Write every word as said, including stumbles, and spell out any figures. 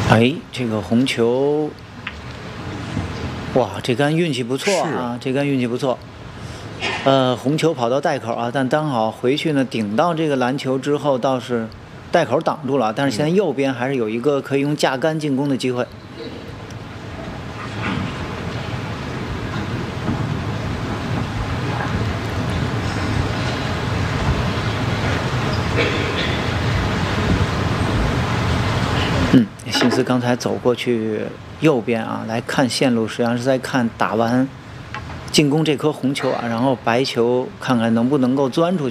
哎，这个红球，哇，这杆运气不错啊，这杆运气不错。呃，红球跑到袋口啊，但刚好回去呢，顶到这个篮球之后，倒是袋口挡住了，但是现在右边还是有一个可以用架杆进攻的机会。嗯，辛斯刚才走过去右边啊，来看线路，实际上是在看打完进攻这颗红球啊，然后白球看看能不能够钻出去。